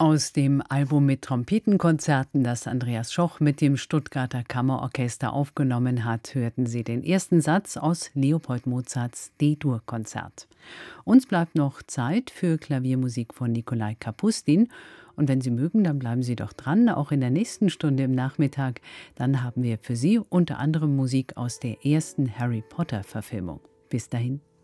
Aus dem Album mit Trompetenkonzerten, das Andreas Schoch mit dem Stuttgarter Kammerorchester aufgenommen hat, hörten Sie den ersten Satz aus Leopold Mozarts D-Dur-Konzert. Uns bleibt noch Zeit für Klaviermusik von Nikolai Kapustin. Und wenn Sie mögen, dann bleiben Sie doch dran, auch in der nächsten Stunde im Nachmittag. Dann haben wir für Sie unter anderem Musik aus der ersten Harry Potter-Verfilmung. Bis dahin.